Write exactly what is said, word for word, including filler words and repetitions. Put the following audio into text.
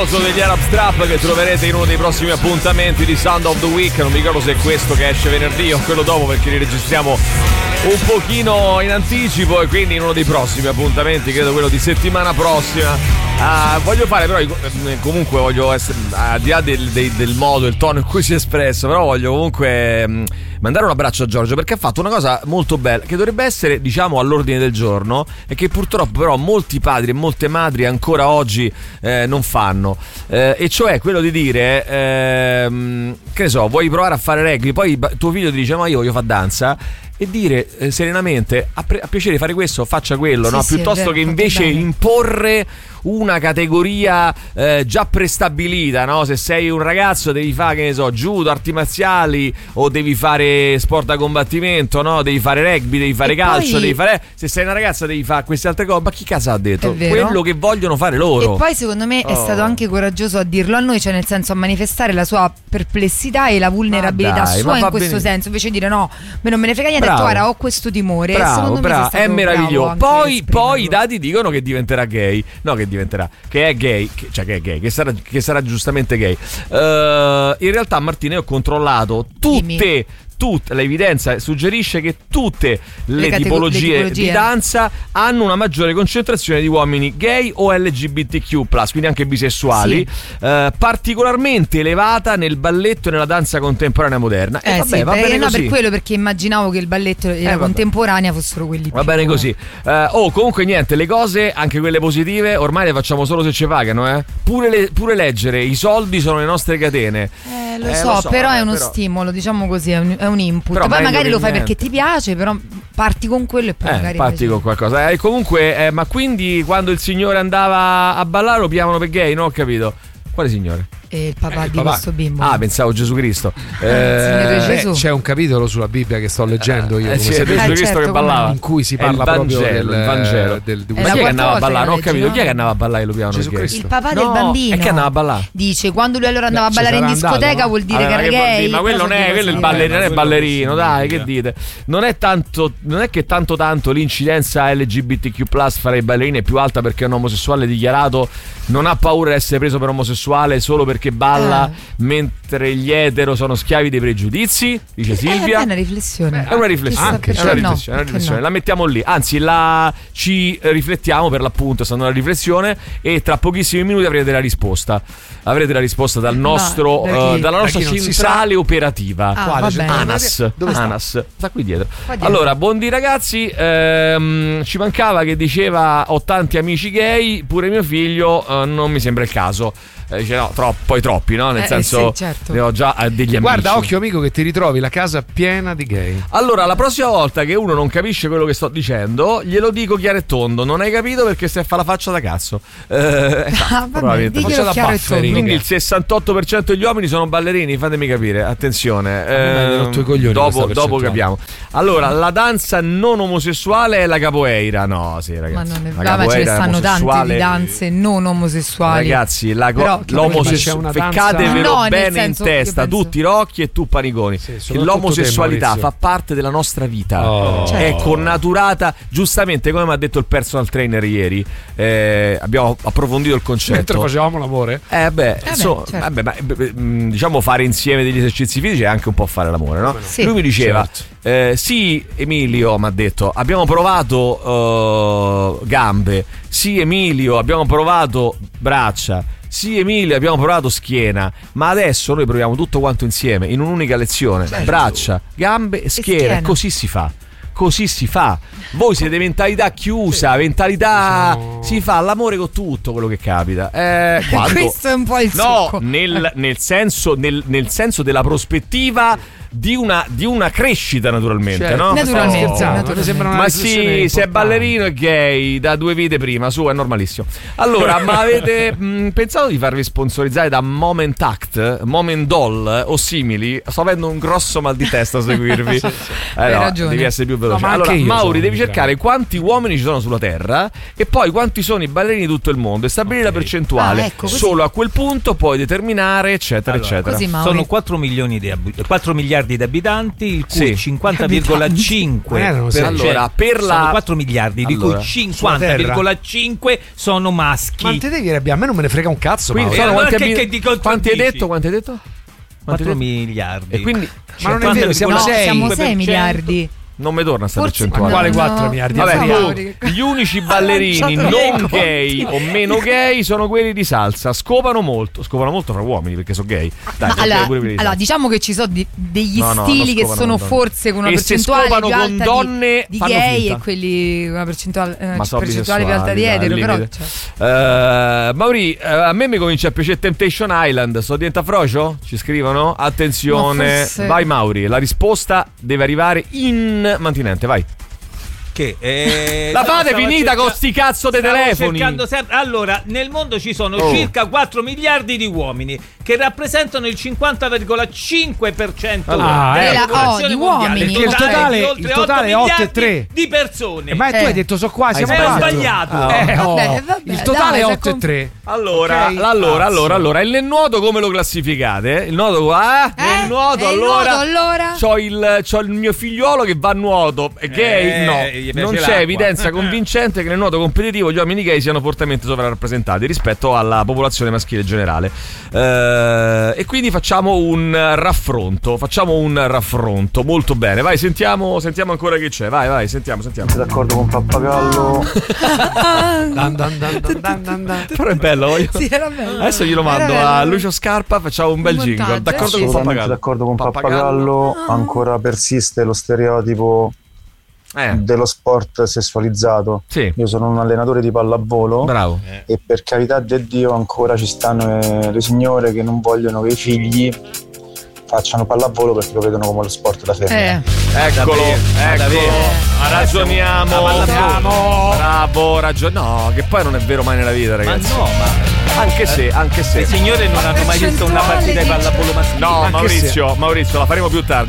Degli Arab Strap che troverete in uno dei prossimi appuntamenti di Sound of the Week. Non mi ricordo se è questo che esce venerdì o quello dopo, perché li registriamo un pochino in anticipo, e quindi in uno dei prossimi appuntamenti, credo quello di settimana prossima. Uh, voglio fare però, comunque voglio essere, al di là del, del, del modo, il tono in cui si è espresso, però voglio comunque mh, mandare un abbraccio a Giorgio, perché ha fatto una cosa molto bella che dovrebbe essere, diciamo, all'ordine del giorno, e che purtroppo però molti padri e molte madri ancora oggi eh, non fanno, eh, e cioè quello di dire ehm, che ne so, vuoi provare a fare rugby, poi tuo figlio ti dice ma io voglio fare danza, e dire eh, serenamente a, pre- a piacere fare questo, faccia quello, sì, no? Sì, piuttosto vero, che invece imporre una categoria eh, già prestabilita, no? Se sei un ragazzo devi fare, che ne so, judo, arti marziali, o devi fare sport da combattimento, no? Devi fare rugby, devi fare e calcio, poi... devi fare, se sei una ragazza devi fare queste altre cose. Ma chi cazzo ha detto? Quello che vogliono fare loro. E poi secondo me è oh. stato anche coraggioso a dirlo a noi, cioè nel senso a manifestare la sua perplessità e la vulnerabilità dai, sua in questo bene. senso, invece di dire no, non me ne frega niente, guarda, ho questo timore. Bravo, secondo bravo, me è meraviglioso. Poi, poi i dati dicono che diventerà gay, no, che diventerà, che è gay, che, cioè che è gay, che sarà, che sarà giustamente gay. Uh, in realtà, Martina, io ho controllato tutte. Dimmi. Tut, l'evidenza suggerisce che tutte le, le, catego- tipologie, le tipologie di danza hanno una maggiore concentrazione di uomini gay o L G B T Q plus, quindi anche bisessuali, sì. eh, particolarmente elevata nel balletto e nella danza contemporanea moderna. Eh, e vabbè, sì, va beh, bene no, così. Per quello, perché immaginavo che il balletto e la eh, contemporanea fossero quelli più. Va bene così. Eh, oh, comunque niente, le cose, anche quelle positive, ormai le facciamo solo se ci pagano, eh. Pure, le, pure leggere, i soldi sono le nostre catene. Eh, lo, eh, so, lo so, però vabbè, è uno però... stimolo, diciamo così, è un, è un input. Però poi magari lo fai niente. Perché ti piace, però parti con quello e poi eh, magari parti invece... con qualcosa. E eh, comunque, eh, ma quindi quando il signore andava a ballare lo pigliavano per gay? Non ho capito. Quale signore? E il papà eh, il di papà. questo bimbo. Ah, pensavo Gesù Cristo. Eh, Gesù. Eh, c'è un capitolo sulla Bibbia che sto leggendo io, eh, sì, è Gesù Cristo che ballava, in cui si parla Vangelo, proprio del, il Vangelo. Del, del, ma chi è che andava a ballare? Non ho capito. No? Chi è che andava a ballare? Lo piano Gesù Cristo. Il papà no, del bambino. E che andava a ballare? Dice quando lui allora andava Beh, a ballare in discoteca andato, no? vuol dire allora, che era gay. Ma quello non è, quello è il ballerino, non è ballerino, dai, che dite? Non è tanto, non è che tanto tanto l'incidenza L G B T Q plus fra i ballerini è più alta perché un omosessuale dichiarato non ha paura di essere preso per omosessuale solo perché balla, eh. mentre gli etero sono schiavi dei pregiudizi, dice Silvia. È una riflessione. È una riflessione, anche, è una riflessione, no, una riflessione. no. La mettiamo lì. Anzi, la ci riflettiamo per l'appunto, è stata una riflessione, e tra pochissimi minuti avrete la risposta. Avrete la risposta dal nostro no, uh, dalla nostra centrale operativa. Ah, ANAS. Dove sta? ANAS. Sta qui dietro. Allora, buondì ragazzi, ehm, ci mancava che diceva ho tanti amici gay, pure mio figlio, uh, non mi sembra il caso. Eh, dice no, troppo, poi troppi, no? Nel eh, senso, sì, certo. ne ho già eh, degli amici. Guarda, occhio amico, che ti ritrovi la casa piena di gay. Allora, la prossima volta che uno non capisce quello che sto dicendo, glielo dico chiaro e tondo. Non hai capito perché stai a fare la faccia da cazzo. Eh, esatto, ah, probabilmente. Faccia da buffering. Quindi il sessantotto per cento degli uomini sono ballerini, fatemi capire, attenzione. Eh, eh, coglioni, dopo, dopo capiamo. Allora, la danza non omosessuale è la capoeira. No, sì, ragazzi. Ma non è vero, ma ce ne stanno tante di danze non omosessuali. Ragazzi, la co- l'omosessualità, feccatevelo no, bene in testa, penso... tutti Rocchi e tu Paniconi, sì, che l'omosessualità fa parte della nostra vita, oh. È certo. connaturata, giustamente, come mi ha detto il personal trainer ieri, eh, abbiamo approfondito il concetto mentre facevamo l'amore. eh beh, eh insomma, beh, certo. vabbè, ma, diciamo fare insieme degli esercizi fisici è anche un po' fare l'amore, no? Sì. Lui mi diceva certo. eh, sì Emilio, mi ha detto, abbiamo provato uh, gambe, sì Emilio, abbiamo provato braccia, sì Emilio, abbiamo provato schiena, ma adesso noi proviamo tutto quanto insieme in un'unica lezione, certo. braccia, gambe e schiena, e schiena. Così si fa. Così si fa. Voi siete mentalità chiusa, mentalità diciamo... si fa l'amore con tutto quello che capita. Eh, quando... Questo è un po' il no, succo. nel, nel senso nel, nel senso della prospettiva di una, di una crescita, naturalmente, certo. no? Naturalmente, oh, naturalmente. Sembra una ma sì, se è ballerino è gay da due vite prima, su, è normalissimo. Allora, ma avete mh, pensato di farvi sponsorizzare da Moment Act, Moment Doll o simili? Sto avendo un grosso mal di testa a seguirvi. sì, sì. Eh, Hai no, ragione. devi essere più veloce. No, ma allora, Mauri, devi cercare grande. quanti uomini ci sono sulla Terra e poi quanti sono i ballerini di tutto il mondo e stabilire okay. la percentuale. Ah, ecco, solo a quel punto puoi determinare, eccetera, allora, eccetera. Così, sono quattro milioni di ab- quattro miliardi miliardi di abitanti, il cui sì. cinquanta virgola cinque per allora, per la... sono quattro miliardi, allora, di cui cinquanta virgola cinque sono maschi. Ma te devi dire, a me non me ne frega un cazzo. Quindi, sono allora quanti, che, che quanti hai detto? Quanti hai detto? quattro miliardi. E quindi, ma non è vero, siamo no, sei. Siamo sei miliardi. Non mi torna sta Forse, percentuale. Quale no, quattro no. miliardi? Vabbè, tu, gli unici ballerini non gay o meno gay sono quelli di salsa. Scopano molto, scopano molto fra uomini perché sono gay. Dai, Ma allora, pure quelli di allora salsa. diciamo che ci sono di, degli No, no, stili non che scopano sono con forse con una E se percentuale scopano più con alta donne, di, di fanno gay finta. e quelli con una percentuale, eh, Ma sono percentuale più alta di bisessuali, etero, dai, però limite. cioè. Uh, Mauri, uh, a me mi comincia a piacere Temptation Island. Sto diventa frocio? Ci scrivono? Attenzione, forse... vai Mauri. La risposta deve arrivare in mantinente, vai. Che eh, La no, fate stavo finita cerca- con sti cazzo dei stavo telefoni. cercando sempre- Allora, nel mondo ci sono Oh. circa quattro miliardi di uomini che rappresentano il cinquanta virgola cinque per cento Ah, della eh. popolazione Oh, di mondiale. uomini. Perché il totale, di il oltre totale è otto otto e miliardi tre di persone. Eh, ma tu Eh. hai detto so qua, siamo Hai quattro. sbagliato. Ah, Eh, oh. Vabbè, vabbè, il totale dai, è se otto e com- tre. Allora, Ok? allora, Cazzo. allora, allora, il nuoto come lo classificate? Il nuoto qua? Eh? Il nuoto, E il allora. nuoto, allora? C'ho il, c'ho il mio figliuolo che va a nuoto. È gay? Eh, no. gli piace Non c'è l'acqua. evidenza convincente che nel nuoto competitivo gli uomini gay siano fortemente sovrarappresentati rispetto alla popolazione maschile generale. Eh, e quindi facciamo un raffronto. Facciamo un raffronto. Molto bene. Vai, sentiamo, sentiamo ancora che c'è. Vai, vai, sentiamo, sentiamo. Sei d'accordo con Pappagallo? Dan, dan, dan, dan, dan, dan, dan. Però è bello. Voglio... Sì, era bello. Adesso glielo Era mando bello. a Lucio Scarpa. Facciamo un bel Un jingle. montaggio, D'accordo sì. con Assolutamente Pappagallo. d'accordo con Pappagallo. Ancora persiste lo stereotipo Eh, dello sport sessualizzato. sì. Io sono un allenatore di pallavolo. Bravo. E per carità di Dio ancora ci stanno eh, le signore che non vogliono che i figli facciano pallavolo perché lo vedono come lo sport da femmina. Eh. Eccolo, eccolo. Ma ragioniamo. Ragioniamo. Bravo, ragion- No, che poi non è vero mai nella vita, Ma ragazzi. no, ma Anche se, anche se. le signore non hanno mai visto una partita di pallavolo maschile. No, Anche Maurizio, Maurizio, la faremo più tardi.